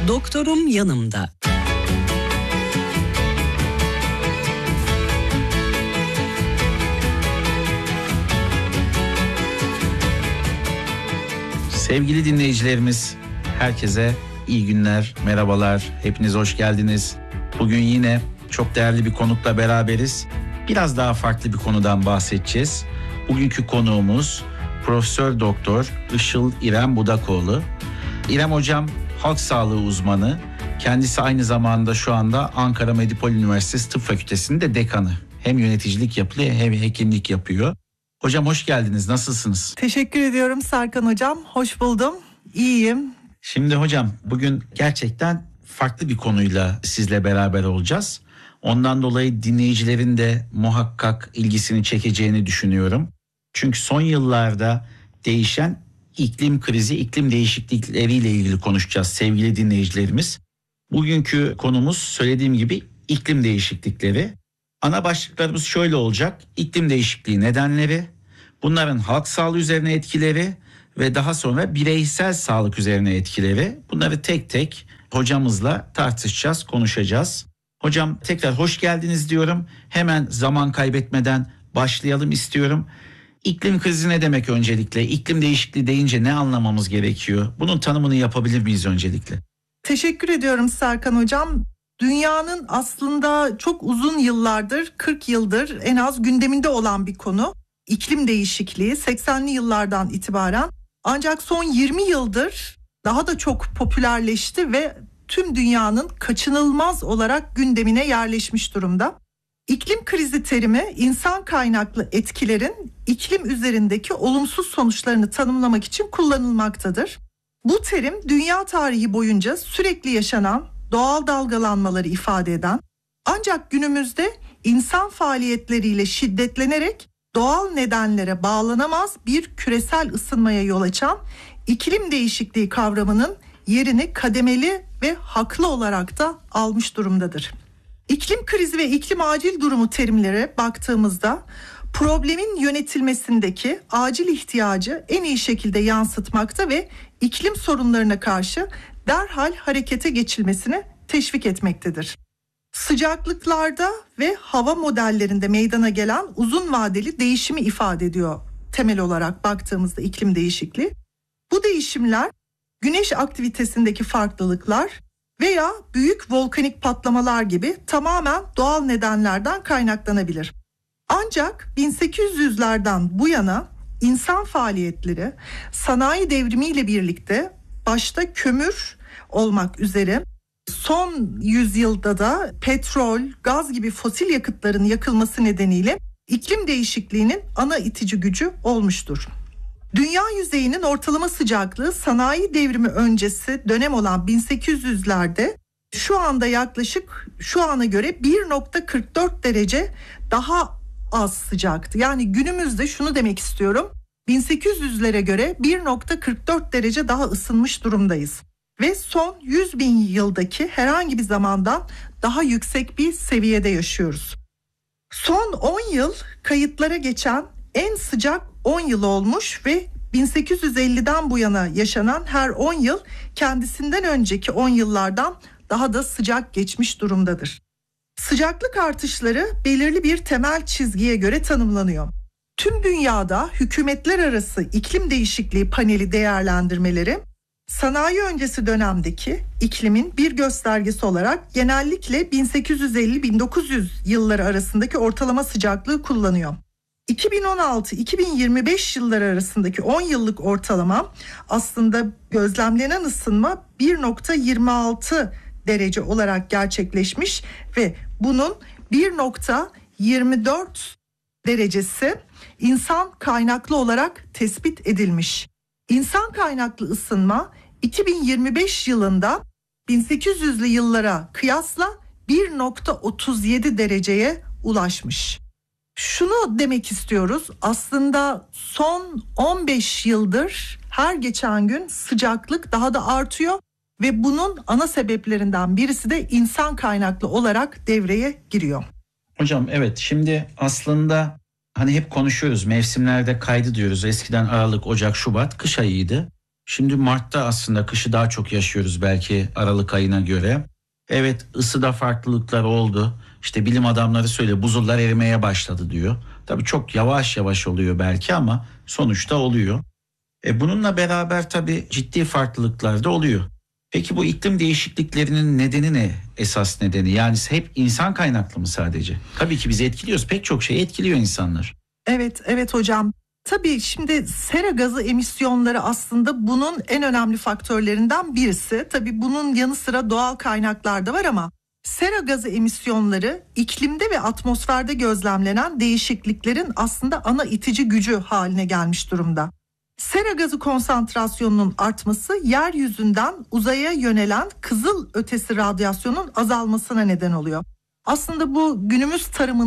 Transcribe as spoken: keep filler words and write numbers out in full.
Doktorum yanımda. Sevgili dinleyicilerimiz, herkese iyi günler, merhabalar, hepiniz hoş geldiniz. Bugün yine çok değerli bir konukla beraberiz. Biraz daha farklı bir konudan bahsedeceğiz. Bugünkü konuğumuz Profesör Doktor Işıl İrem Budakoğlu. İrem hocam halk sağlığı uzmanı. Kendisi aynı zamanda şu anda Ankara Medipol Üniversitesi Tıp Fakültesi'nde dekanı. Hem yöneticilik yapıyor hem hekimlik yapıyor. Hocam hoş geldiniz. Nasılsınız? Teşekkür ediyorum Serkan hocam. Hoş buldum. İyiyim. Şimdi hocam bugün gerçekten farklı bir konuyla sizle beraber olacağız. Ondan dolayı dinleyicilerin de muhakkak ilgisini çekeceğini düşünüyorum. Çünkü son yıllarda değişen iklim krizi, iklim değişiklikleriyle ilgili konuşacağız sevgili dinleyicilerimiz. Bugünkü konumuz söylediğim gibi iklim değişiklikleri. Ana başlıklarımız şöyle olacak: İklim değişikliği nedenleri, bunların halk sağlığı üzerine etkileri ve daha sonra bireysel sağlık üzerine etkileri. Bunları tek tek hocamızla tartışacağız, konuşacağız. Hocam tekrar hoş geldiniz diyorum. Hemen zaman kaybetmeden başlayalım istiyorum. İklim krizi ne demek öncelikle? İklim değişikliği deyince ne anlamamız gerekiyor? Bunun tanımını yapabilir miyiz öncelikle? Teşekkür ediyorum Serkan hocam. Dünyanın aslında çok uzun yıllardır, kırk yıldır en az gündeminde olan bir konu. İklim değişikliği seksenli yıllardan itibaren, ancak son yirmi yıldır daha da çok popülerleşti ve tüm dünyanın kaçınılmaz olarak gündemine yerleşmiş durumda. İklim krizi terimi insan kaynaklı etkilerin iklim üzerindeki olumsuz sonuçlarını tanımlamak için kullanılmaktadır. Bu terim dünya tarihi boyunca sürekli yaşanan doğal dalgalanmaları ifade eden, ancak günümüzde insan faaliyetleriyle şiddetlenerek doğal nedenlere bağlanamaz bir küresel ısınmaya yol açan iklim değişikliği kavramının yerini kademeli ve haklı olarak da almış durumdadır. İklim krizi ve iklim acil durumu terimlere baktığımızda problemin yönetilmesindeki acil ihtiyacı en iyi şekilde yansıtmakta ve iklim sorunlarına karşı derhal harekete geçilmesini teşvik etmektedir. Sıcaklıklarda ve hava modellerinde meydana gelen uzun vadeli değişimi ifade ediyor temel olarak baktığımızda iklim değişikliği. Bu değişimler güneş aktivitesindeki farklılıklar veya büyük volkanik patlamalar gibi tamamen doğal nedenlerden kaynaklanabilir. Ancak bin sekiz yüzlerden bu yana insan faaliyetleri sanayi devrimiyle birlikte başta kömür olmak üzere son yüzyılda da petrol, gaz gibi fosil yakıtların yakılması nedeniyle iklim değişikliğinin ana itici gücü olmuştur. Dünya yüzeyinin ortalama sıcaklığı sanayi devrimi öncesi dönem olan bin sekiz yüzlerde şu anda yaklaşık şu ana göre bir virgül kırk dört derece daha az sıcaktı. Yani günümüzde şunu demek istiyorum, bin sekiz yüzlere göre bir virgül kırk dört derece daha ısınmış durumdayız. Ve son yüz bin yıldaki herhangi bir zamandan daha yüksek bir seviyede yaşıyoruz. Son on yıl kayıtlara geçen en sıcak on yıl olmuş ve bin sekiz yüz elliden bu yana yaşanan her on yıl kendisinden önceki on yıllardan daha da sıcak geçmiş durumdadır. Sıcaklık artışları belirli bir temel çizgiye göre tanımlanıyor. Tüm dünyada hükümetler arası iklim değişikliği paneli değerlendirmeleri, sanayi öncesi dönemdeki iklimin bir göstergesi olarak genellikle bin sekiz yüz elli bin dokuz yüz yılları arasındaki ortalama sıcaklığı kullanıyor. iki bin on altı iki bin yirmi beş yılları arasındaki on yıllık ortalama aslında gözlemlenen ısınma bir virgül yirmi altı derece olarak gerçekleşmiş ve bunun bir virgül yirmi dört derecesi insan kaynaklı olarak tespit edilmiş. İnsan kaynaklı ısınma iki bin yirmi beş yılında bin sekiz yüzlü yıllara kıyasla bir virgül otuz yedi dereceye ulaşmış. Şunu demek istiyoruz, aslında son on beş yıldır her geçen gün sıcaklık daha da artıyor ve bunun ana sebeplerinden birisi de insan kaynaklı olarak devreye giriyor. Hocam evet, şimdi aslında hani hep konuşuyoruz, mevsimlerde kaydı diyoruz. Eskiden Aralık, Ocak, Şubat kış ayıydı. Şimdi Mart'ta aslında kışı daha çok yaşıyoruz belki Aralık ayına göre. Evet, ısıda farklılıklar oldu. İşte bilim adamları söylüyor, buzullar erimeye başladı diyor. Tabii çok yavaş yavaş oluyor belki ama sonuçta oluyor. E bununla beraber tabii ciddi farklılıklar da oluyor. Peki bu iklim değişikliklerinin nedeni ne? Esas nedeni yani hep insan kaynaklı mı sadece? Tabii ki bizi etkiliyoruz. Pek çok şey etkiliyor insanlar. Evet, evet hocam. Tabii şimdi sera gazı emisyonları aslında bunun en önemli faktörlerinden birisi. Tabii bunun yanı sıra doğal kaynaklar da var ama sera gazı emisyonları iklimde ve atmosferde gözlemlenen değişikliklerin aslında ana itici gücü haline gelmiş durumda. Sera gazı konsantrasyonunun artması yeryüzünden uzaya yönelen kızıl ötesi radyasyonun azalmasına neden oluyor. Aslında bu günümüz tarımının